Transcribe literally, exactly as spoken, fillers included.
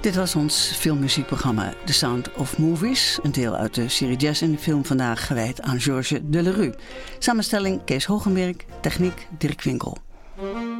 Dit was ons filmmuziekprogramma The Sound of Movies. Een deel uit de serie Jazz in de Film, vandaag gewijd aan Georges Delerue. Samenstelling Kees Hogenberg, techniek Dirk Winkel.